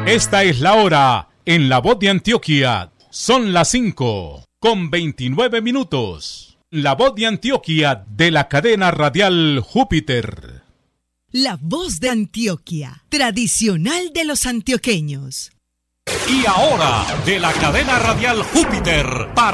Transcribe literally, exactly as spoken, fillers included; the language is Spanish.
Esta es la hora en La Voz de Antioquia. Son las cinco con veintinueve minutos. La Voz de Antioquia de la cadena radial Júpiter. La Voz de Antioquia, tradicional de los antioqueños. Y ahora, de la cadena radial Júpiter, para